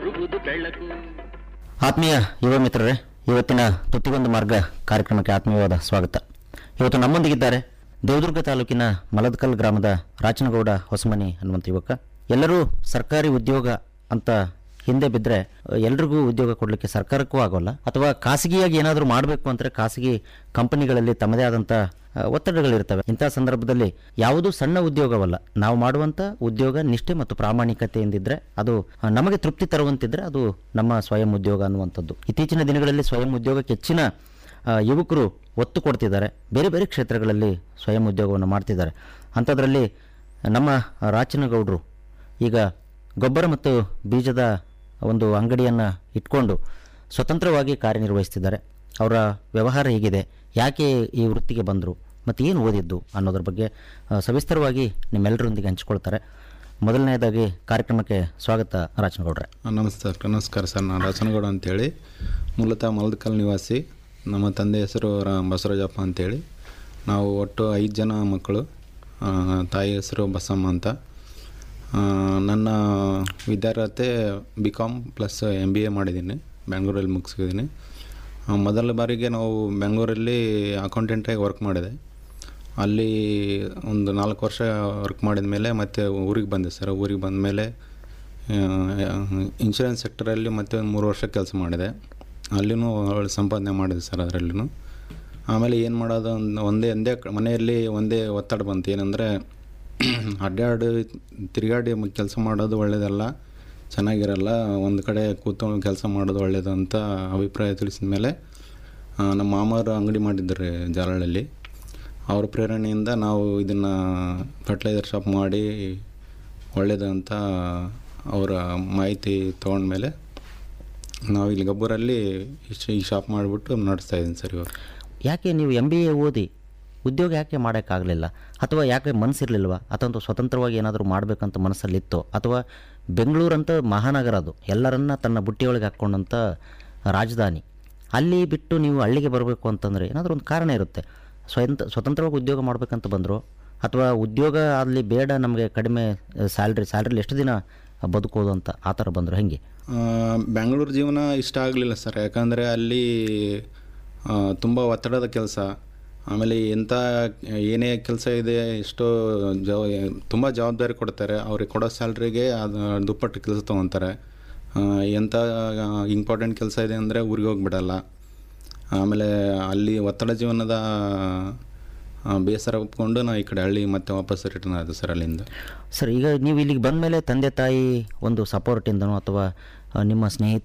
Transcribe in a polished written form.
ಬರುವುದು ಬೆಳಕು. ಆತ್ಮೀಯ ಯುವ ಮಿತ್ರರೇ, ಇವತ್ತಿನ ತುತ್ತಿಗೊಂದು ಮಾರ್ಗ ಕಾರ್ಯಕ್ರಮಕ್ಕೆ ಆತ್ಮೀಯವಾದ ಸ್ವಾಗತ. ಇವತ್ತು ನಮ್ಮೊಂದಿಗಿದ್ದಾರೆ ದೇವದುರ್ಗ ತಾಲೂಕಿನ ಮಲದಕಲ್ ಗ್ರಾಮದ ರಾಚನಗೌಡ ಹೊಸಮನಿ ಅನ್ನುವಂಥ ಯುವಕ. ಎಲ್ಲರೂ ಸರ್ಕಾರಿ ಉದ್ಯೋಗ ಅಂತ ಹಿಂದೆ ಬಿದ್ದರೆ ಎಲ್ರಿಗೂ ಉದ್ಯೋಗ ಕೊಡಲಿಕ್ಕೆ ಸರ್ಕಾರಕ್ಕೂ ಆಗೋಲ್ಲ, ಅಥವಾ ಖಾಸಗಿಯಾಗಿ ಏನಾದರೂ ಮಾಡಬೇಕು ಅಂದರೆ ಖಾಸಗಿ ಕಂಪನಿಗಳಲ್ಲಿ ತಮ್ಮದೇ ಆದಂಥ ಒತ್ತಡಗಳಿರ್ತವೆ. ಇಂಥ ಸಂದರ್ಭದಲ್ಲಿ ಯಾವುದೂ ಸಣ್ಣ ಉದ್ಯೋಗವಲ್ಲ, ನಾವು ಮಾಡುವಂಥ ಉದ್ಯೋಗ ನಿಷ್ಠೆ ಮತ್ತು ಪ್ರಾಮಾಣಿಕತೆಯಿಂದಿದ್ರೆ ಅದು ನಮಗೆ ತೃಪ್ತಿ ತರುವಂತಿದ್ರೆ ಅದು ನಮ್ಮ ಸ್ವಯಂ ಉದ್ಯೋಗ ಅನ್ನುವಂಥದ್ದು. ಇತ್ತೀಚಿನ ದಿನಗಳಲ್ಲಿ ಸ್ವಯಂ ಉದ್ಯೋಗಕ್ಕೆ ಹೆಚ್ಚಿನ ಯುವಕರು ಒತ್ತು ಕೊಡ್ತಿದ್ದಾರೆ, ಬೇರೆ ಬೇರೆ ಕ್ಷೇತ್ರಗಳಲ್ಲಿ ಸ್ವಯಂ ಉದ್ಯೋಗವನ್ನು ಮಾಡ್ತಿದ್ದಾರೆ. ಅಂಥದ್ರಲ್ಲಿ ನಮ್ಮ ರಾಚನಗೌಡರು ಈಗ ಗೊಬ್ಬರ ಮತ್ತು ಬೀಜದ ಒಂದು ಅಂಗಡಿಯನ್ನು ಇಟ್ಕೊಂಡು ಸ್ವತಂತ್ರವಾಗಿ ಕಾರ್ಯನಿರ್ವಹಿಸ್ತಿದ್ದಾರೆ. ಅವರ ವ್ಯವಹಾರ ಹೇಗಿದೆ, ಯಾಕೆ ಈ ವೃತ್ತಿಗೆ ಬಂದರು ಮತ್ತು ಏನು ಓದಿದ್ದು ಅನ್ನೋದ್ರ ಬಗ್ಗೆ ಸವಿಸ್ತರವಾಗಿ ನಿಮ್ಮೆಲ್ಲರೊಂದಿಗೆ ಹಂಚಿಕೊಳ್ತಾರೆ. ಮೊದಲನೇದಾಗಿ ಕಾರ್ಯಕ್ರಮಕ್ಕೆ ಸ್ವಾಗತ ರಾಚನಗೌಡ್ರೆ. ನಮಸ್ಕಾರ ಸರ್. ನಾನು ರಾಚನಗೌಡ ಅಂತೇಳಿ, ಮೂಲತಃ ಮಲದಕಲ್ ನಿವಾಸಿ. ನಮ್ಮ ತಂದೆ ಹೆಸರು ಬಸವರಾಜಪ್ಪ ಅಂತೇಳಿ. ನಾವು ಒಟ್ಟು 5 ಜನ ಮಕ್ಕಳು. ತಾಯಿ ಹೆಸರು ಬಸಮ್ಮ ಅಂತ. ನನ್ನ ವಿದ್ಯಾರ್ಹತೆ BCom ಪ್ಲಸ್ MBA ಮಾಡಿದ್ದೀನಿ, ಬೆಂಗಳೂರಲ್ಲಿ ಮುಗಿಸಿದ್ದೀನಿ. ಮೊದಲ ಬಾರಿಗೆ ನಾವು ಬೆಂಗಳೂರಲ್ಲಿ ಅಕೌಂಟೆಂಟಾಗಿ ವರ್ಕ್ ಮಾಡಿದೆ. ಅಲ್ಲಿ ಒಂದು 4 ವರ್ಷ ವರ್ಕ್ ಮಾಡಿದ ಮೇಲೆ ಮತ್ತೆ ಊರಿಗೆ ಬಂದೆ ಸರ್. ಊರಿಗೆ ಬಂದ ಮೇಲೆ ಇನ್ಶೂರೆನ್ಸ್ ಸೆಕ್ಟರಲ್ಲಿ ಮತ್ತೆ 3 ವರ್ಷ ಕೆಲಸ ಮಾಡಿದೆ. ಅಲ್ಲಿನೂ ಒಳ್ಳೆ ಸಂಪಾದನೆ ಮಾಡಿದೆ ಸರ್ ಅದರಲ್ಲೂ. ಆಮೇಲೆ ಏನು ಮಾಡೋದು, ಒಂದೇ ಮನೆಯಲ್ಲಿ ಒಂದೇ ಒತ್ತಡ ಬಂತು. ಏನಂದರೆ ತಿರುಗಾಡಿ ಕೆಲಸ ಮಾಡೋದು ಒಳ್ಳೆಯದಲ್ಲ, ಚೆನ್ನಾಗಿರಲ್ಲ, ಒಂದು ಕಡೆ ಕೂತ್ಕೊಂಡು ಕೆಲಸ ಮಾಡೋದು ಒಳ್ಳೆಯದು ಅಂತ ಅಭಿಪ್ರಾಯ ತಿಳಿಸಿದ ಮೇಲೆ ನಮ್ಮ ಮಾಮರು ಅಂಗಡಿ ಮಾಡಿದ್ದಾರೆ ಜಾಲಹಳ್ಳಿಯಲ್ಲಿ. ಅವ್ರ ಪ್ರೇರಣೆಯಿಂದ ನಾವು ಇದನ್ನು ಫರ್ಟಿಲೈಸರ್ ಶಾಪ್ ಮಾಡಿ ಒಳ್ಳೆಯದು ಅಂತ ಅವರ ಮಾಹಿತಿ ತೊಗೊಂಡ್ಮೇಲೆ ನಾವು ಇಲ್ಲಿ ಗಬ್ಬೂರಲ್ಲಿ ಈ ಶಾಪ್ ಮಾಡಿಬಿಟ್ಟು ನಡೆಸ್ತಾ ಇದ್ದೀನಿ ಸರ್ ಇವಾಗ. ಯಾಕೆ ನೀವು MBA ಓದಿ ಉದ್ಯೋಗ ಯಾಕೆ ಮಾಡೋಕ್ಕಾಗಲಿಲ್ಲ, ಅಥವಾ ಯಾಕೆ ಮನಸ್ಸಿರಲಿಲ್ವಾ, ಅಥವಾ ಸ್ವತಂತ್ರವಾಗಿ ಏನಾದರೂ ಮಾಡಬೇಕಂತ ಮನಸ್ಸಲ್ಲಿತ್ತೋ, ಅಥವಾ ಬೆಂಗಳೂರಂತ ಮಹಾನಗರ, ಅದು ಎಲ್ಲರನ್ನ ತನ್ನ ಬುಟ್ಟಿಯೊಳಗೆ ಹಾಕ್ಕೊಂಡಂಥ ರಾಜಧಾನಿ, ಅಲ್ಲಿ ಬಿಟ್ಟು ನೀವು ಹಳ್ಳಿಗೆ ಬರಬೇಕು ಅಂತಂದರೆ ಏನಾದರೂ ಒಂದು ಕಾರಣ ಇರುತ್ತೆ. ಸ್ವತಂತ್ರವಾಗಿ ಉದ್ಯೋಗ ಮಾಡಬೇಕಂತ ಬಂದರು, ಅಥವಾ ಉದ್ಯೋಗ ಅಲ್ಲಿ ಬೇಡ, ನಮಗೆ ಕಡಿಮೆ ಸ್ಯಾಲ್ರಿಲಿ ಎಷ್ಟು ದಿನ ಬದುಕೋದು ಅಂತ ಆ ಥರ ಬಂದರು? ಹೆಂಗೆ? ಬೆಂಗಳೂರು ಜೀವನ ಇಷ್ಟ ಆಗಲಿಲ್ಲ ಸರ್. ಯಾಕಂದರೆ ಅಲ್ಲಿ ತುಂಬ ಒತ್ತಡದ ಕೆಲಸ, ಆಮೇಲೆ ಏನೇ ಕೆಲಸ ಇದೆ ಎಷ್ಟೋ ತುಂಬ ಜವಾಬ್ದಾರಿ ಕೊಡ್ತಾರೆ. ಅವ್ರಿಗೆ ಕೊಡೋ ಸ್ಯಾಲ್ರಿಗೆ ಅದು ದುಪ್ಪಟ್ಟು ಕೆಲಸ ತೊಗೊತಾರೆ. ಎಂಥ ಇಂಪಾರ್ಟೆಂಟ್ ಕೆಲಸ ಇದೆ ಅಂದರೆ ಊರಿಗೆ ಹೋಗಿಬಿಡಲ್ಲ. ಆಮೇಲೆ ಅಲ್ಲಿ ಒತ್ತಡ ಜೀವನದ ಬೇಸರ ಒಪ್ಕೊಂಡು ನಾವು ಈ ಕಡೆ ಹಳ್ಳಿ ಮತ್ತೆ ವಾಪಸ್ ರಿಟರ್ನ್ ಆಯಿತು ಸರ್ ಅಲ್ಲಿಂದ. ಸರ್, ಈಗ ನೀವು ಇಲ್ಲಿಗೆ ಬಂದ ಮೇಲೆ ತಂದೆ ತಾಯಿ ಒಂದು ಸಪೋರ್ಟಿಂದನೋ ಅಥವಾ ನಿಮ್ಮ